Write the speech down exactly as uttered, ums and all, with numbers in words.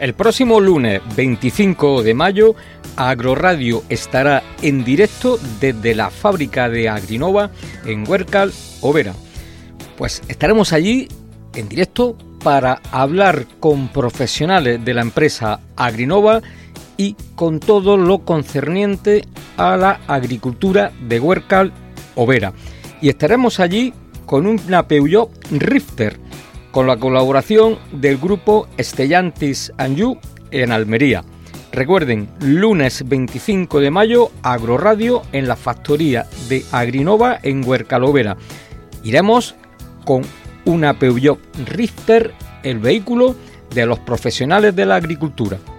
El próximo lunes veinticinco de mayo, Agroradio estará en directo desde la fábrica de Agrinova en Huércal, Overa. Pues estaremos allí en directo para hablar con profesionales de la empresa Agrinova y con todo lo concerniente a la agricultura de Huércal, Overa. Y estaremos allí con una Peugeot Rifter, con la colaboración del grupo Stellantis Anjou en Almería. Recuerden, lunes veinticinco de mayo, Agroradio en la factoría de Agrinova en Huércal, Overa. Iremos con una Peugeot Rifter, el vehículo de los profesionales de la agricultura.